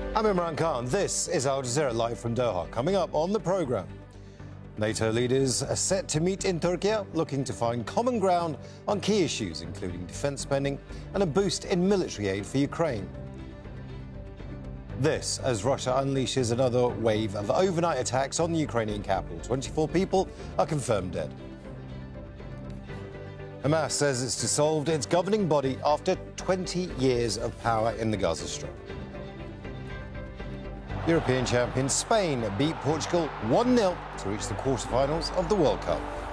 I'm Imran Khan. This is Al Jazeera live from Doha. Coming up on the programme, NATO leaders are set to meet in Turkey, looking to find common ground on key issues, including defence spending and a boost in military aid for Ukraine. This as Russia unleashes another wave of overnight attacks on the Ukrainian capital. 24 people are confirmed dead. Hamas says it's dissolved its governing body after 20 years of power in the Gaza Strip. European champions Spain beat Portugal 1-0 to reach the quarterfinals of the World Cup.